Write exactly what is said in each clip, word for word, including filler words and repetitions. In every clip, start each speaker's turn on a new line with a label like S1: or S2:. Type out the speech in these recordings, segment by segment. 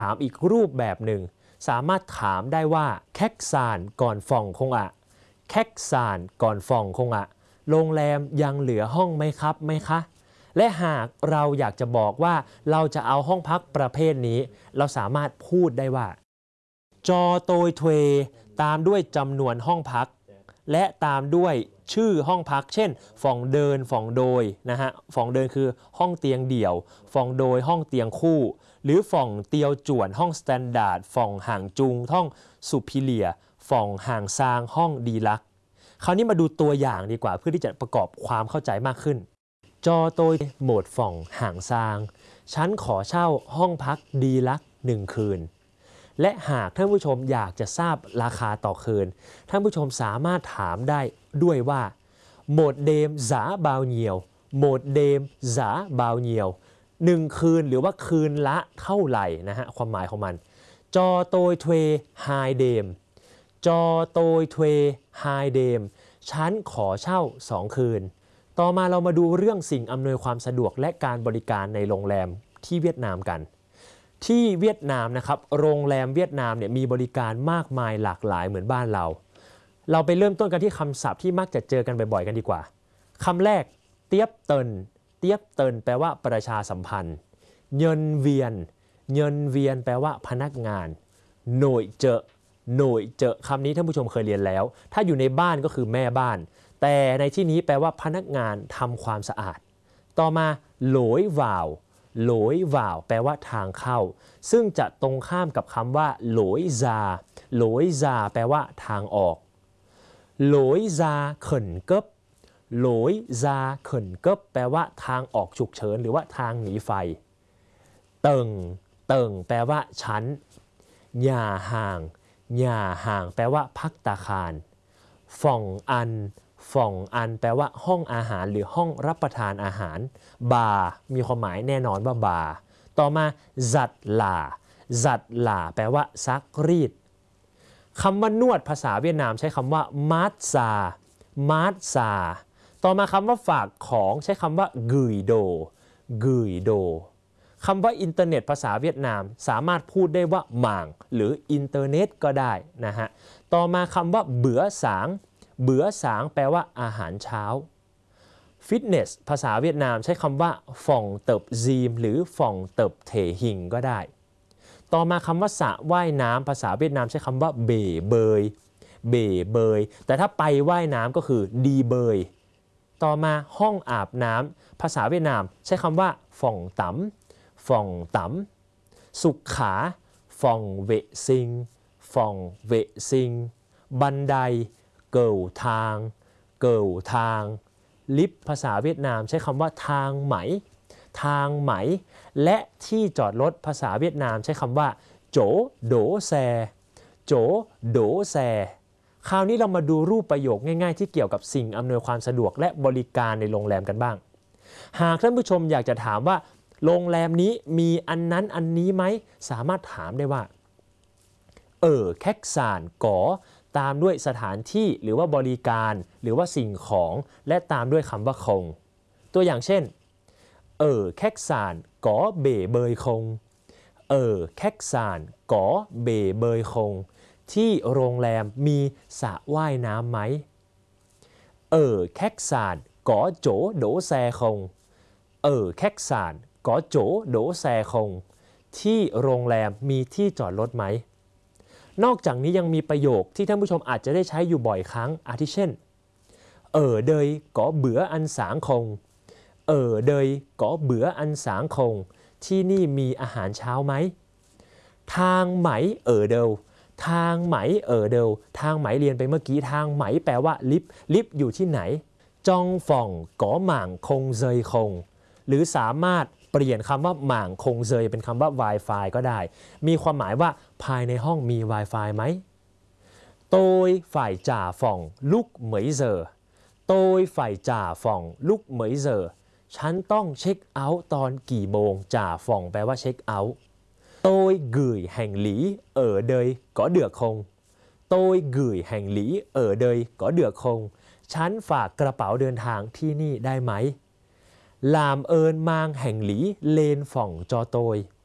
S1: ถามอีกรูปแบบหนึ่งสามารถถามได้ว่าแคกซานก่อนฟ่องคงอะแคกซานก่อนฟ่องคงอะโรงแรมยังเหลือห้องไหมครับไหมคะและหากเราอยากจะบอกว่าเราจะเอาห้องพักประเภทนี้เราสามารถพูดได้ว่าจอโตยเทวตามด้วยจำนวนห้องพักและตามด้วยชื่อห้องพักเช่นฟ่องเดินฟ่องโดยนะฮะฟ่องเดินคือห้องเตียงเดี่ยวฟ่องโดยห้องเตียงคู่หรือฟ่องเตียวจ่วนห้องสแตนดาร์ดฟ่องห่างจุงห้องสุพิเลียฟ่องห่างซางห้องดีลักคราวนี้มาดูตัวอย่างดีกว่าเพื่อที่จะประกอบความเข้าใจมากขึ้นจอโตยโหมดฟ่องห่างซางฉันขอเช่าห้องพักดีลักหนึ่งคืนและหากท่านผู้ชมอยากจะทราบราคาต่อคืนท่านผู้ชมสามารถถามได้ด้วยว่าโหมดเดมซาบาวเนียวโหมดเดมซาบาวเนียวหนึ่งคืนหรือว่าคืนละเท่าไหร่นะฮะความหมายของมันจอโตยเทวไฮเดมจอโตยเทวไฮเดมฉันขอเช่าสองคืนต่อมาเรามาดูเรื่องสิ่งอำนวยความสะดวกและการบริการในโรงแรมที่เวียดนามกันที่เวียดนามนะครับโรงแรมเวียดนามเนี่ยมีบริการมากมายหลากหลายเหมือนบ้านเราเราไปเริ่มต้นกันที่คำศัพท์ที่มักจะเจอกันบ่อยๆกันดีกว่าคำแรกเตียบเตินเตียบเตินแปลว่าประชาสัมพันธ์เยินเวียนเยินเวียนแปลว่าพนักงานหน่วยเจอหน่วยเจอคำนี้ท่านผู้ชมเคยเรียนแล้วถ้าอยู่ในบ้านก็คือแม่บ้านแต่ในที่นี้แปลว่าพนักงานทำความสะอาดต่อมาโหลยวาวโหลยวาวแปลว่าทางเข้าซึ่งจะตรงข้ามกับคำว่าโหลยซาโหลยซาแปลว่าทางออกโหลยซาเขินเกิบโหลยซาเขินเกิบแปลว่าทางออกฉุกเฉินหรือว่าทางหนีไฟเติงเติงแปลว่าชั้นหย่าห่างหย่าห่างแปลว่าพักตาคารฟ่องอันฟ่องอันแปลว่าห้องอาหารหรือห้องรับประทานอาหารบาร์มีความหมายแน่นอนว่าบาร์ต่อมาจัดหล่าจัดหล่าแปลว่าซักรีดคำว่านวดภาษาเวียดนามใช้คำว่ามาร์ซามาร์ซาต่อมาคำว่าฝากของใช้คำว่ากุยโดกุยโดคำว่าอินเทอร์เน็ตภาษาเวียดนามสามารถพูดได้ว่าหม่างหรืออินเทอร์เน็ตก็ได้นะฮะต่อมาคำว่าเบือสางเบือสางแปลว่าอาหารเช้าฟิตเนสภาษาเวียดนามใช้คำว่าฟ่องเติบซีมหรือฟ่องเติบเถหิงก็ได้ต่อมาคำว่าสระว่ายน้ำภาษาเวียดนามใช้คำว่าเบ๋เบยเบ๋เบยแต่ถ้าไปว่ายน้ำก็คือดีเบยต่อมาห้องอาบน้ำภาษาเวียดนามใช้คำว่าฟ่องตำฟ่องตำสุขขาฟ่องเวซิงฟ่องเวซิงบันไดเกิวทางเกิวทางลิฟต์ภาษาเวียดนามใช้คำว่าทางไหมทางไหมและที่จอดรถภาษาเวียดนามใช้คำว่าโจโดแซโจโดแซคราวนี้เรามาดูรูปประโยคง่ายๆที่เกี่ยวกับสิ่งอำนวยความสะดวกและบริการในโรงแรมกันบ้างหากท่านผู้ชมอยากจะถามว่าโรงแรมนี้มีอันนั้นอันนี้ไหมสามารถถามได้ว่าเออแคกซานก๋อตามด้วยสถานที่หรือว่าบริการหรือว่าสิ่งของและตามด้วยคำว่าคงตัวอย่างเช่นเออแคกซานก๋อเบ๋เบยคงเออแคกซานก๋อเบ๋เบยคงที่โรงแรมมีสระว่ายน้ำไหมเออแคกซานก๋อโจโดแซคงเออแคกซานก๋อโจโดแซคงที่โรงแรมมีที่จอดรถไหมนอกจากนี้ยังมีประโยคที่ท่านผู้ชมอาจจะได้ใช้อยู่บ่อยครั้งอาทิเช่นเออเดยก๋อเบืออันสางคงเออเดยก๋อเบืออันสางคงที่นี่มีอาหารเช้าไหมทางไหมเออเดวทางไหมเออเดวทางไหมเรียนไปเมื่อกี้ทางไหมแปลว่าลิฟต์ลิฟต์อยู่ที่ไหนจองฟ่องก๋อหม่างคงเซยคงหรือสามารถเปลี่ยนคำว่าหม่างคงเซยเป็นคำว่า Wi-Fi ก็ได้มีความหมายว่าภายในห้องมี Wi-Fi ไหมโตยฝ่ายจ่าฟ่องลุกเหมยเซอโตยฝ่ายจ่าฟ่องลุกเหมยเซอฉันต้องเช็คเอาท์ตอนกี่โมงจ่าฟ่องแปลว่าเช็คเอาท์โตยกุยแห่งหลีเอ๋อเดยก็เดือกคงโตยกุยแห่งหลีเอ๋อเดยก็เดือกคงฉันฝากกระเป๋าเดินทางที่นี่ได้ไหมลามเอินมางแห่งหลีเลนฟ่องจอโตย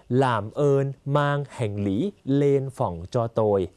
S1: หลามเอินมางแห่งหลีเลนฝ่องจอโตย